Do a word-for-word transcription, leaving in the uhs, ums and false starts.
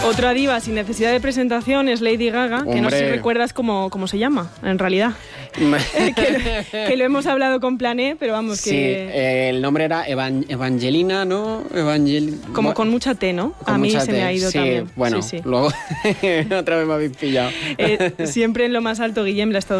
Otra diva sin necesidad de presentación es Lady Gaga, Hombre. que no sé si recuerdas cómo, cómo se llama, en realidad. que, que lo hemos hablado con Plané, pero vamos, que... Sí, eh, el nombre era Evan- Evangelina, ¿no? Evangel... Como con mucha T, ¿no? Con A mí mucha se T. me ha ido sí, también. Bueno, sí, sí. luego otra vez me habéis pillado. Eh, siempre en lo más alto, Guillem, la